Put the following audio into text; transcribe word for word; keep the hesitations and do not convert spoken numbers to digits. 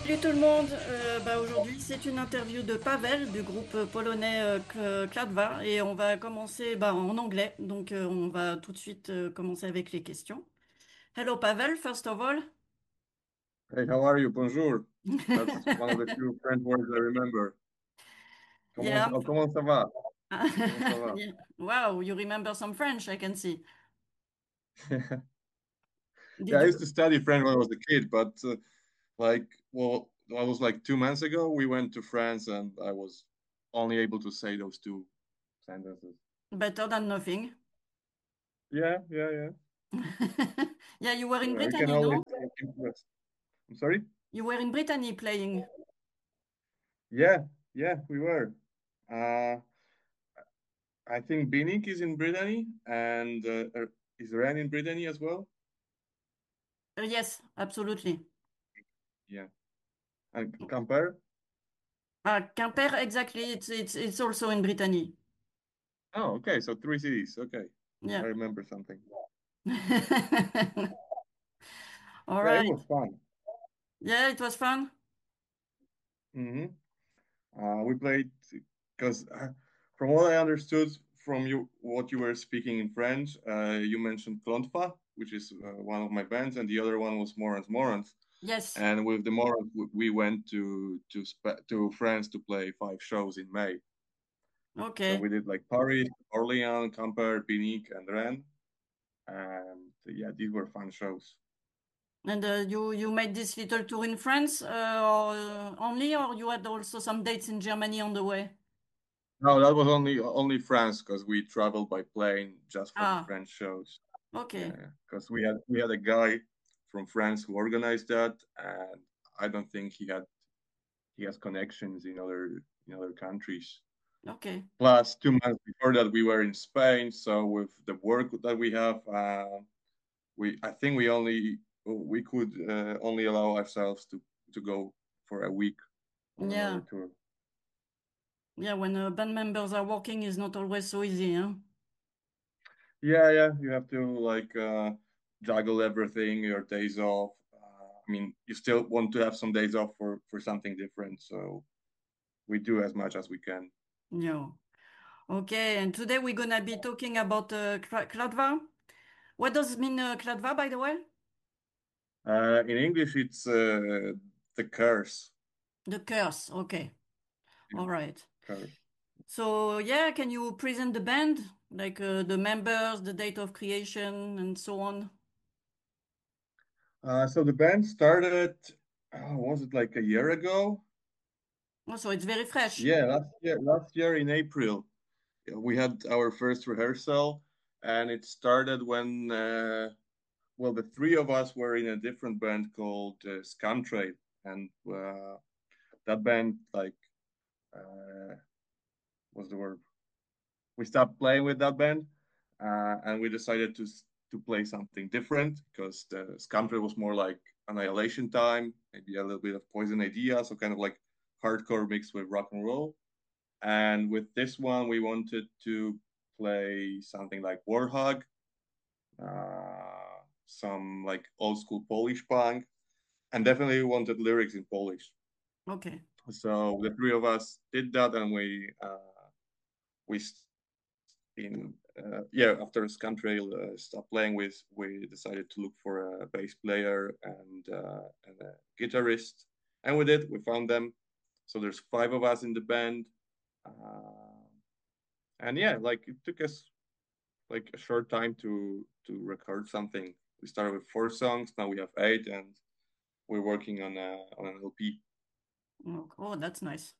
Salut tout le monde. Euh, bah, aujourd'hui c'est une interview de Pavel du groupe polonais euh, Kl- Kladwa et on va commencer bah, en anglais. Donc euh, on va tout de suite euh, commencer avec les questions. Hello Pavel, first of all. Hey, how are you? Bonjour. That's one of the few French words I remember. Yeah. Comment, oh, comment ça va? Comment ça va? Yeah. Wow, you remember some French, I can see. Yeah, Did I you? used to study French when I was a kid, but uh, like, well, I was like two months ago. We went to France, and I was only able to say those two sentences. Better than nothing. Yeah, yeah, yeah. Yeah, you were in Yeah, I can Brittany, always no? impress. I'm sorry? You were in Brittany playing. Yeah, yeah, we were. Uh, I think Binik is in Brittany, and uh, uh, is Rennes in Brittany as well? Uh, yes, absolutely. Yeah, and Quimper. Uh, Quimper, exactly. It's it's it's also in Brittany. Oh, okay. So three cities. Okay. I Yeah. remember something. All Yeah, it right. was fun. Yeah, it was fun. hmm Uh, we played because uh, from what I understood from you, what you were speaking in French, uh, you mentioned Klontfa, which is uh, one of my bands, and the other one was Morans Morans. Yes. And with the Morans, we we went to to Spa to France to play five shows in May. So Okay. we did like Paris, Orléans, Quimper, Binic, and Rennes. And yeah, these were fun shows. And uh, you you made this little tour in France, uh, or uh, only, or you had also some dates in Germany on the way? No, that was only only France because we traveled by plane just for the Ah, French shows. okay. Yeah, because we had we had a guy from France who organized that, and I don't think he had he has connections in other in other countries. Okay. Plus, two months before that, we were in Spain. So with the work that we have, uh, we I think we only we could uh, only allow ourselves to to go for a week on another Yeah. tour. Yeah, when uh, band members are working is not always so easy, huh? Yeah, yeah, you have to like uh, juggle everything, your days off. Uh, I mean, you still want to have some days off for for something different, so we do as much as we can. Yeah. Okay, and today we're gonna be talking about uh, Kla- Kladva. What does it mean, uh, Kladva, by the way? Uh, in English, it's uh, the curse. The curse. Okay. Yeah, All right. curse. So yeah, can you present the band, like uh, the members, the date of creation, and so on? Uh, so the band started, uh, was it like a year ago? Oh, so it's very fresh. Yeah, last year, last year in April, yeah, we had our first rehearsal, and it started when uh, well, the three of us were in a different band called uh, Scam Trade, and uh, that band like uh, what's the word? We stopped playing with that band, uh, and we decided to to play something different because the Scam Trade was more like Annihilation Time, maybe a little bit of Poison Idea, so kind of like hardcore mixed with rock and roll. And with this one, we wanted to play something like Warhog, uh, some like old school Polish punk, and definitely wanted lyrics in Polish. Okay. So the three of us did that, and we uh, we in uh, yeah after Scantrail uh, stopped playing with, we decided to look for a bass player and uh, and a guitarist, and we did. We found them. So there's five of us in the band, uh, and yeah, like it took us like a short time to to record something. We started with four songs, now we have eight, and we're working on a on an L P. Oh, oh, that's nice.